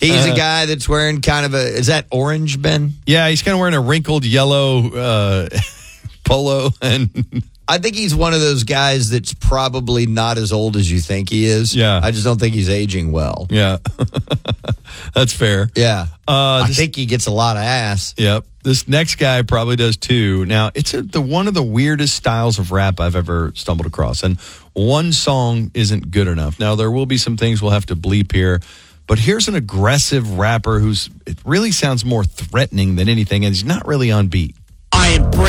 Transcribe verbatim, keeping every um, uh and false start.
He's a guy that's wearing kind of a, is that orange, Ben? Yeah, he's kind of wearing a wrinkled yellow uh, polo. And I think he's one of those guys that's probably not as old as you think he is. Yeah. I just don't think he's aging well. Yeah, that's fair. Yeah. Uh, I this- think he gets a lot of ass. Yep. This next guy probably does too. Now, it's a, the one of the weirdest styles of rap I've ever stumbled across. And one song isn't good enough. Now, there will be some things we'll have to bleep here. But here's an aggressive rapper who's, it really sounds more threatening than anything. And he's not really on beat. I am